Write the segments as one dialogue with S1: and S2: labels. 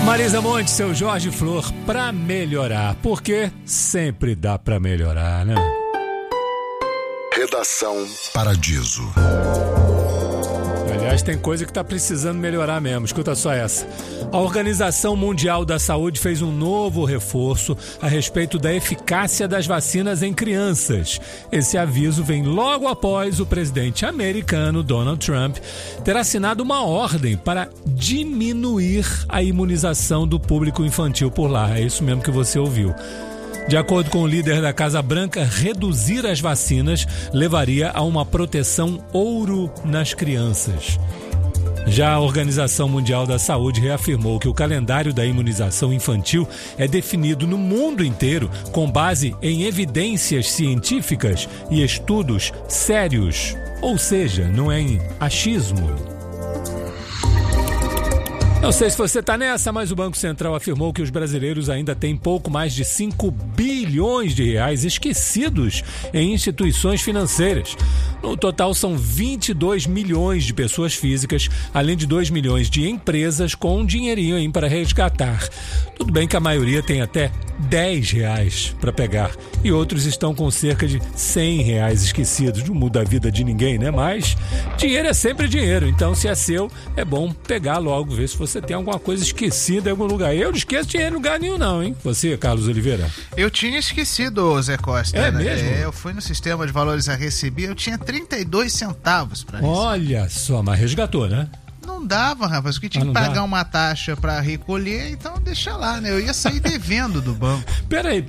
S1: Marisa Monte, seu Jorge Flor, pra melhorar. Porque sempre dá pra melhorar, né?
S2: Redação Paradiso.
S1: Aliás, tem coisa que tá precisando melhorar mesmo. Escuta só essa. A Organização Mundial da Saúde fez um novo reforço a respeito da eficácia das vacinas em crianças. Esse aviso vem logo após o presidente americano Donald Trump ter assinado uma ordem para diminuir a imunização do público infantil por lá. É isso mesmo que você ouviu. De acordo com o líder da Casa Branca, reduzir as vacinas levaria a uma proteção ouro nas crianças. Já a Organização Mundial da Saúde reafirmou que o calendário da imunização infantil é definido no mundo inteiro com base em evidências científicas e estudos sérios. Ou seja, não é em achismo. Não sei se você está nessa, mas o Banco Central afirmou que os brasileiros ainda têm pouco mais de 5 bilhões de reais esquecidos em instituições financeiras. No total, são 22 milhões de pessoas físicas, além de 2 milhões de empresas com um dinheirinho aí para resgatar. Tudo bem que a maioria tem até 10 reais para pegar e outros estão com cerca de 100 reais esquecidos. Não muda a vida de ninguém, né? Mas dinheiro é sempre dinheiro, então se é seu, é bom pegar logo, ver se você tem alguma coisa esquecida em algum lugar. Eu não esqueço dinheiro em lugar nenhum não, hein? Você, Carlos Oliveira?
S3: Eu tinha esquecido, Zé Costa.
S1: É mesmo?
S3: Eu fui no sistema de valores a receber, eu tinha 32 centavos para receber.
S1: Olha só, mas resgatou, né?
S3: Não dava, rapaz, porque tinha que pagar uma taxa pra recolher, então deixa lá, né? Eu ia sair devendo do banco.
S1: Peraí.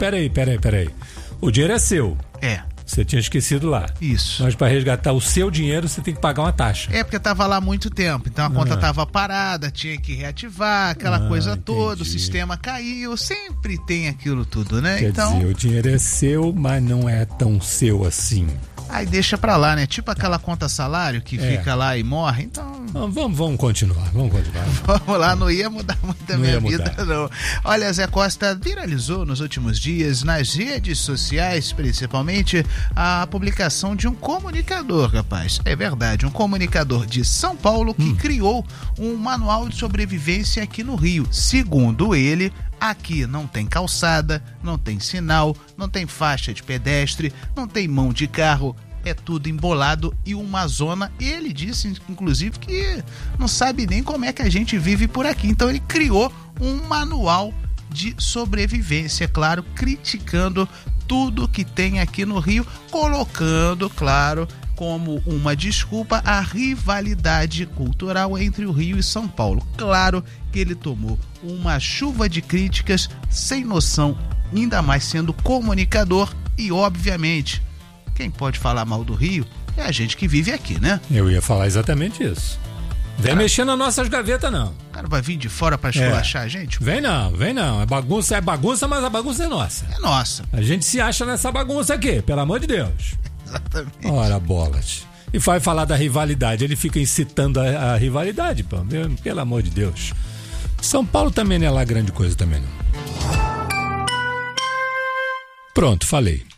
S1: O dinheiro é seu.
S3: É.
S1: Você tinha esquecido lá.
S3: Isso.
S1: Mas para resgatar o seu dinheiro, você tem que pagar uma taxa.
S3: É, porque tava lá há muito tempo, então a conta tava parada, tinha que reativar, aquela coisa toda, o sistema caiu, sempre tem aquilo tudo, né?
S1: Quer dizer, o dinheiro é seu, mas não é tão seu assim.
S3: Aí deixa pra lá, né? Tipo aquela conta salário que fica lá e morre, então...
S1: Vamos continuar.
S3: Vamos lá, não ia mudar muito a minha vida, não. Olha, Zé Costa, viralizou nos últimos dias, nas redes sociais, principalmente, a publicação de um comunicador, rapaz. É verdade, um comunicador de São Paulo que criou um manual de sobrevivência aqui no Rio. Segundo ele, aqui não tem calçada, não tem sinal, não tem faixa de pedestre, não tem mão de carro, é tudo embolado e uma zona. Ele disse, inclusive, que não sabe nem como é que a gente vive por aqui. Então ele criou um manual de sobrevivência, claro, criticando tudo que tem aqui no Rio, colocando, claro, como uma desculpa a rivalidade cultural entre o Rio e São Paulo. Claro que ele tomou uma chuva de críticas sem noção, ainda mais sendo comunicador e, obviamente, quem pode falar mal do Rio é a gente que vive aqui, né?
S1: Eu ia falar exatamente isso. Vem mexer nas nossas gavetas, não.
S3: O cara vai vir de fora pra esculachar a gente?
S1: Vem não. É bagunça, mas a bagunça é nossa.
S3: É nossa.
S1: A gente se acha nessa bagunça aqui, pelo amor de Deus.
S3: Exatamente.
S1: Ora, bolas. E vai falar da rivalidade, ele fica incitando a rivalidade, pô. Pelo amor de Deus. São Paulo também não é lá grande coisa também, não. Pronto, falei.